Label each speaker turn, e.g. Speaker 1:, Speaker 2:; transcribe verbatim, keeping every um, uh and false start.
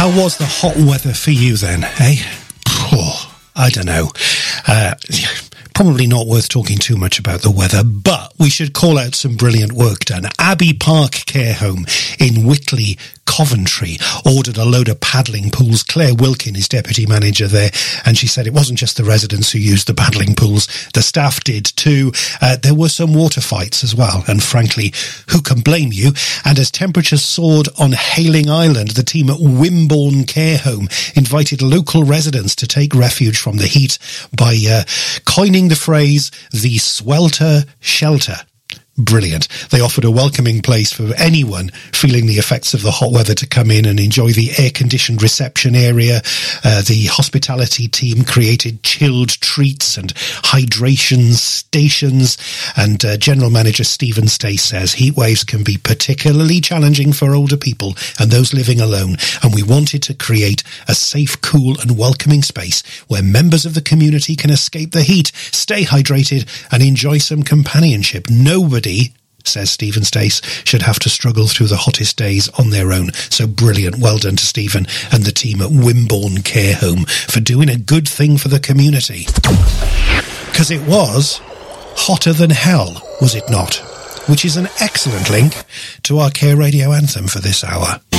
Speaker 1: How was the hot weather for you then, eh? Oh, I don't know. Uh, probably not worth talking too much about the weather, but we should call out some brilliant work done. Abbey Park Care Home in Whitley, Coventry, ordered a load of paddling pools. Claire Wilkin is deputy manager there, and she said it wasn't just the residents who used the paddling pools, the staff did too. Uh, there were some water fights as well, and frankly, who can blame you? And as temperatures soared on Hayling Island, the team at Wimborne Care Home invited local residents to take refuge from the heat by uh, coining the phrase, the swelter shelter. Brilliant. They offered a welcoming place for anyone feeling the effects of the hot weather to come in and enjoy the air-conditioned reception area. Uh, the hospitality team created chilled treats and hydration stations. And uh, General Manager Stephen Stace says heat waves can be particularly challenging for older people and those living alone. And we wanted to create a safe, cool and welcoming space where members of the community can escape the heat, stay hydrated and enjoy some companionship. Nobody, says Stephen Stace, should have to struggle through the hottest days on their own. So brilliant. Well done to Stephen and the team at Wimborne Care Home for doing a good thing for the community. Because it was hotter than hell, was it not? Which is an excellent link to our Care Radio anthem for this hour.